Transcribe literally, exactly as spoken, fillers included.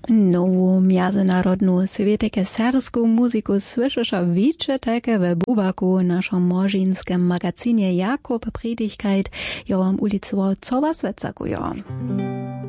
Nowu międzynarodną swietekę serbską muzyku słyszysz wicze takie w Bubaku naszym morzynskim magazynie Jakub Priedigkeit, ja wam ulicował, co was lecakuje.